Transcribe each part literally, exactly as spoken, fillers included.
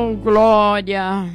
Oh, glória.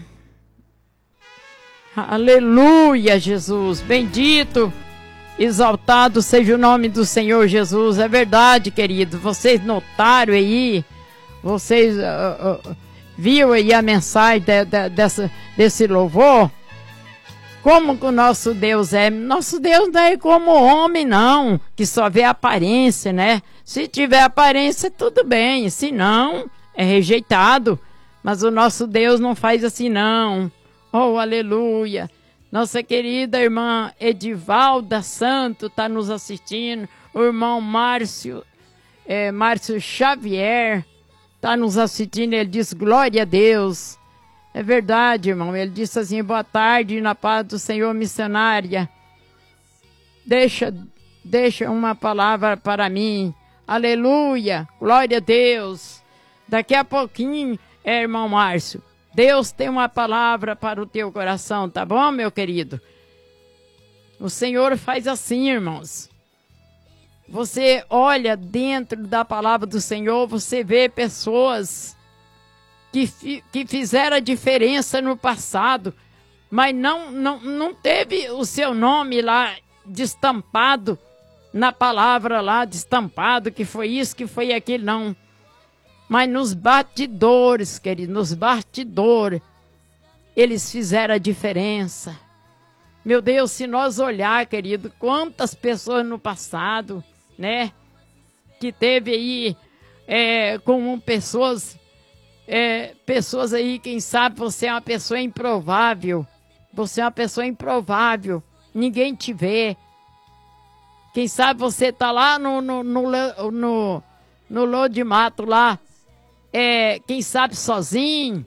Aleluia, Jesus. Bendito, exaltado seja o nome do Senhor Jesus. É verdade, querido. Vocês notaram aí, vocês uh, uh, viram aí a mensagem de, de, dessa, desse louvor? Como que o nosso Deus é? Nosso Deus não é como homem, não, que só vê a aparência, né? Se tiver aparência, tudo bem. Se não, é rejeitado. Mas o nosso Deus não faz assim, não. Oh, aleluia. Nossa querida irmã Edivalda Santo está nos assistindo. O irmão Márcio, é, Márcio Xavier está nos assistindo. Ele diz, glória a Deus. É verdade, irmão. Ele disse assim, boa tarde, na paz do Senhor, missionária. Deixa, deixa uma palavra para mim. Aleluia, glória a Deus. Daqui a pouquinho, é, irmão Márcio, Deus tem uma palavra para o teu coração, tá bom, meu querido? O Senhor faz assim, irmãos. Você olha dentro da palavra do Senhor, você vê pessoas que, que fizeram a diferença no passado, mas não, não, não teve o seu nome lá destampado na palavra lá, destampado, que foi isso, que foi aquilo, não. Mas nos bastidores, querido, nos bastidores, eles fizeram a diferença. Meu Deus, se nós olhar, querido, quantas pessoas no passado, né, que teve aí, é, como pessoas, é, pessoas aí, quem sabe você é uma pessoa improvável, você é uma pessoa improvável, ninguém te vê. Quem sabe você tá lá no, no, no, no, no Lô de Mato lá, é, quem sabe sozinho.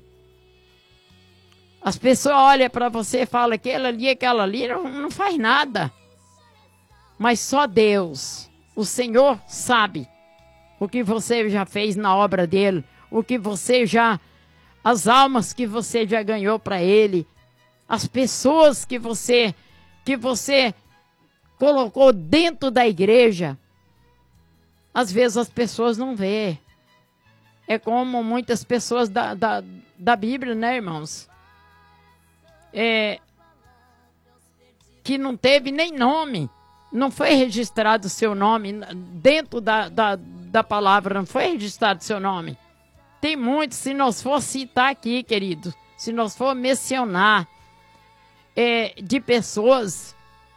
As pessoas olham para você e falam, aquela ali, aquela ali, não, não faz nada. Mas só Deus, o Senhor sabe o que você já fez na obra dele, o que você já, as almas que você já ganhou para ele, as pessoas que você, que você colocou dentro da igreja. Às vezes as pessoas não vê. É como muitas pessoas da, da, da Bíblia, né, irmãos? É, que não teve nem nome. Não foi registrado o seu nome dentro da, da, da palavra. Não foi registrado o seu nome. Tem muitos, se nós for citar aqui, querido, se nós for mencionar é, de pessoas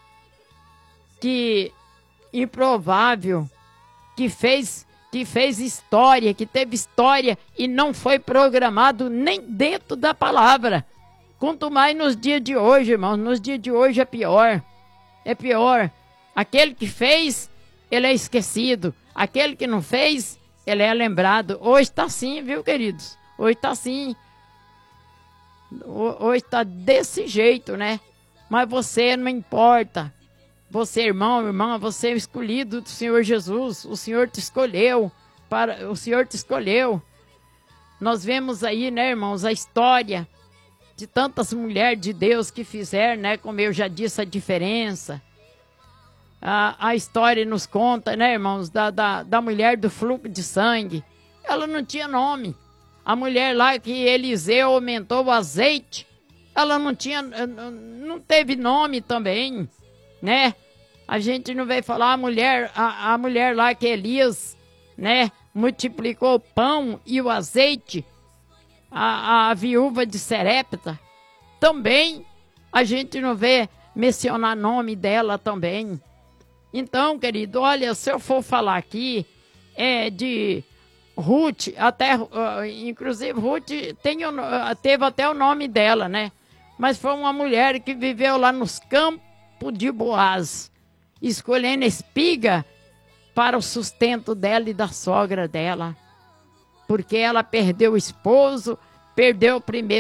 que improvável, que fez, que fez história, que teve história e não foi programado nem dentro da palavra. Quanto mais nos dias de hoje, irmãos, nos dias de hoje é pior. É pior. Aquele que fez, ele é esquecido. Aquele que não fez, ele é lembrado. Hoje está assim, viu, queridos? Hoje está assim. Hoje está desse jeito, né? Mas você não importa. Você, irmão, irmã, você é o escolhido do Senhor Jesus. O Senhor te escolheu. Para, o Senhor te escolheu. Nós vemos aí, né, irmãos, a história de tantas mulheres de Deus que fizeram, né, como eu já disse, a diferença. A, a história nos conta, né, irmãos, da, da, da mulher do fluxo de sangue. Ela não tinha nome. A mulher lá que Eliseu aumentou o azeite, ela não tinha, não teve nome também, né? A gente não veio falar a mulher, a, a mulher lá que Elias, né, multiplicou o pão e o azeite, a, a viúva de Serepta, também a gente não vê mencionar nome dela também. Então, querido, olha, se eu for falar aqui, é de Ruth, até, uh, inclusive Ruth tem, uh, teve até o nome dela, né? Mas foi uma mulher que viveu lá nos campos de Boaz, escolhendo espiga para o sustento dela e da sogra dela. Porque ela perdeu o esposo, perdeu o primeiro